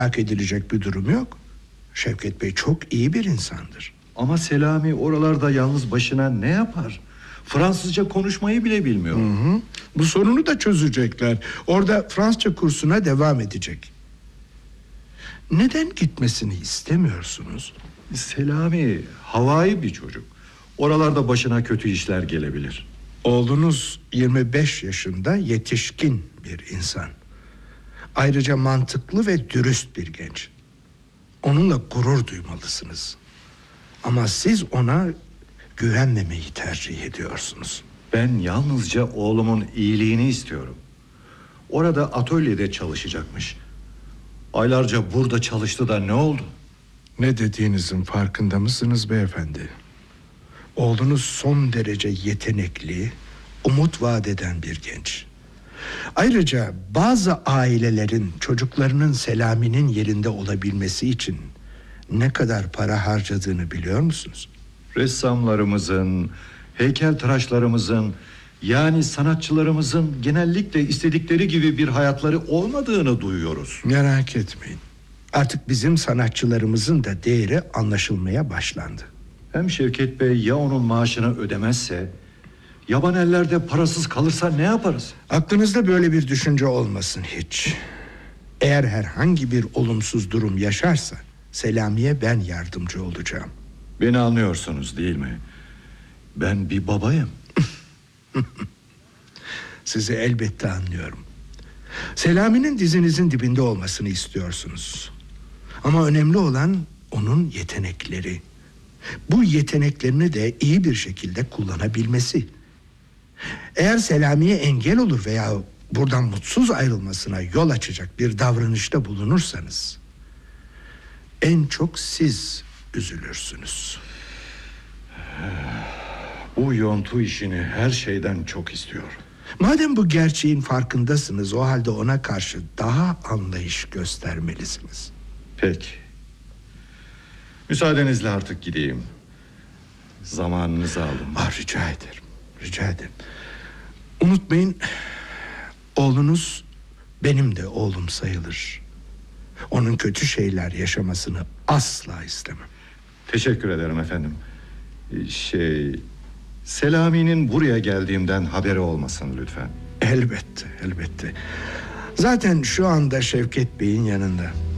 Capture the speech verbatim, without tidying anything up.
Merak edilecek bir durum yok. Şevket Bey çok iyi bir insandır. Ama Selami oralarda yalnız başına ne yapar? Fransızca konuşmayı bile bilmiyor. Hı hı. Bu sorunu da çözecekler. Orada Fransızca kursuna devam edecek. Neden gitmesini istemiyorsunuz? Selami havai bir çocuk. Oralarda başına kötü işler gelebilir. Oğlunuz yirmi beş yaşında, yetişkin bir insan. Ayrıca mantıklı ve dürüst bir genç. Onunla gurur duymalısınız. Ama siz ona güvenmemeyi tercih ediyorsunuz. Ben yalnızca oğlumun iyiliğini istiyorum. Orada atölyede çalışacakmış. Aylarca burada çalıştı da ne oldu? Ne dediğinizin farkında mısınız beyefendi? Oğlunuz son derece yetenekli, umut vaat eden bir genç. Ayrıca bazı ailelerin çocuklarının Selami'nin yerinde olabilmesi için ne kadar para harcadığını biliyor musunuz? Ressamlarımızın, heykeltıraşlarımızın, yani sanatçılarımızın genellikle istedikleri gibi bir hayatları olmadığını duyuyoruz. Merak etmeyin. Artık bizim sanatçılarımızın da değeri anlaşılmaya başlandı. Hem Şevket Bey ya onun maaşını ödemezse, yaban ellerde parasız kalırsa ne yaparız? Aklınızda böyle bir düşünce olmasın hiç. Eğer herhangi bir olumsuz durum yaşarsa Selami'ye ben yardımcı olacağım. Beni anlıyorsunuz değil mi? Ben bir babayım. Sizi elbette anlıyorum. Selami'nin dizinizin dibinde olmasını istiyorsunuz. Ama önemli olan onun yetenekleri. Bu yeteneklerini de iyi bir şekilde kullanabilmesi. Eğer Selami'ye engel olur veya buradan mutsuz ayrılmasına yol açacak bir davranışta bulunursanız en çok siz üzülürsünüz. Bu yontu işini her şeyden çok istiyor. Madem bu gerçeğin farkındasınız, o halde ona karşı daha anlayış göstermelisiniz. Peki. Müsaadenizle artık gideyim. Zamanınızı aldım. Ah, rica ederim, rica ederim. Unutmayın, oğlunuz benim de oğlum sayılır. Onun kötü şeyler yaşamasını asla istemem. Teşekkür ederim efendim. Şey, Selami'nin buraya geldiğimden haberi olmasın lütfen. Elbette, elbette. Zaten şu anda Şevket Bey'in yanında.